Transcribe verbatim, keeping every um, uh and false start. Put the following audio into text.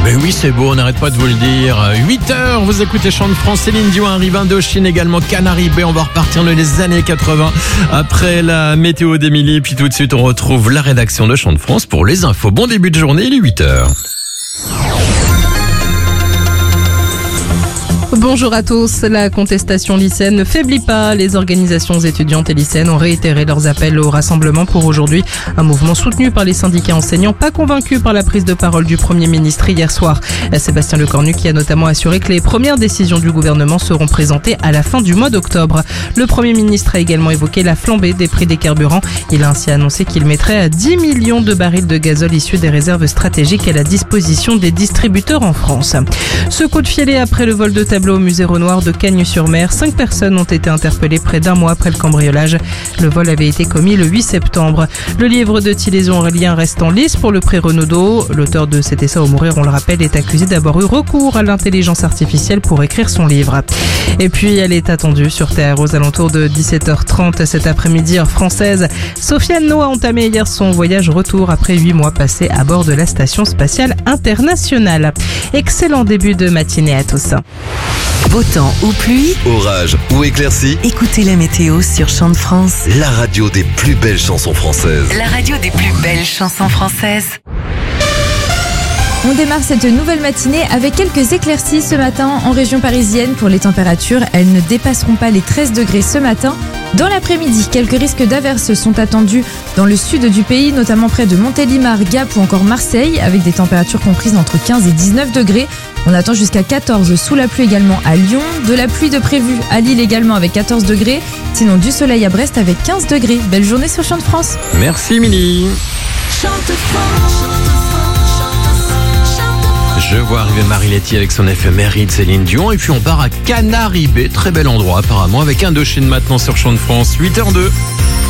Mais oui, c'est beau, on n'arrête pas de vous le dire. huit heures, vous écoutez Chant de France, Céline Dion arrive, Indochine également, Canary Bay. On va repartir dans les années quatre-vingts après la météo d'Émilie. Puis tout de suite, on retrouve la rédaction de Chant de France pour les infos. Bon début de journée, il est huit heures. Bonjour à tous. La contestation lycéenne ne faiblit pas. Les organisations étudiantes et lycéennes ont réitéré leurs appels au rassemblement pour aujourd'hui. Un mouvement soutenu par les syndicats enseignants, pas convaincus par la prise de parole du Premier ministre hier soir. Sébastien Lecornu qui a notamment assuré que les premières décisions du gouvernement seront présentées à la fin du mois d'octobre. Le Premier ministre a également évoqué la flambée des prix des carburants. Il a ainsi annoncé qu'il mettrait à dix millions de barils de gazole issus des réserves stratégiques à la disposition des distributeurs en France. Ce coup de filet après le vol de tableau au musée Renoir de Cagnes-sur-Mer. Cinq personnes ont été interpellées près d'un mois après le cambriolage. Le vol avait été commis le huit septembre. Le livre de Thiléson Aurélien reste en lice pour le prix Renaudot. L'auteur de Cet essai au mourir, on le rappelle, est accusé d'avoir eu recours à l'intelligence artificielle pour écrire son livre. Et puis, elle est attendue sur Terre aux alentours de dix-sept heures trente cet après-midi, heure française. Sofiane No a entamé hier son voyage retour après huit mois passés à bord de la Station Spatiale Internationale. Excellent début de matinée à tous. Beau temps ou pluie, orage ou éclaircie, écoutez la météo sur Chant de France. la radio des plus belles chansons françaises. La radio des plus belles chansons françaises. On démarre cette nouvelle matinée avec quelques éclaircies ce matin en région parisienne. Pour les températures, elles ne dépasseront pas les treize degrés ce matin. Dans l'après-midi, quelques risques d'averses sont attendus dans le sud du pays, notamment près de Montélimar, Gap ou encore Marseille, avec des températures comprises entre quinze et dix-neuf degrés. On attend jusqu'à quatorze sous la pluie également à Lyon, de la pluie de prévu à Lille également avec quatorze degrés, sinon du soleil à Brest avec quinze degrés. Belle journée sur Chant de France. Merci Émilie. Je vois arriver Marie Letty avec son éphéméride Céline Dion. Et puis on part à Canary Bay, très bel endroit apparemment, avec Indochine maintenant sur Chant de France, huit heures deux.